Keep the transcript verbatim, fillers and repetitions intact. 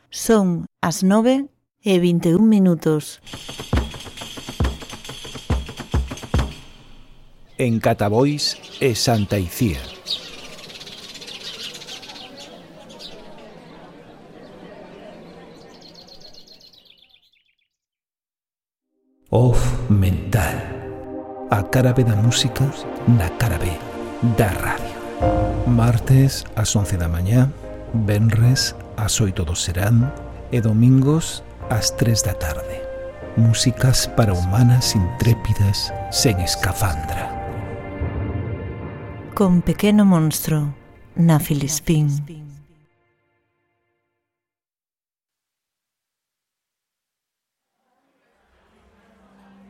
Son as nove e vinte e un minutos. En Catabois e Santa Icía. Off Mental. A cara B da música na cara B da radio. Martes ás once da mañá, venres ás oito do serán e domingos ás tres da tarde. Músicas para humanas intrépidas sen escafandra. Con Pequeno Monstro, na Filispín.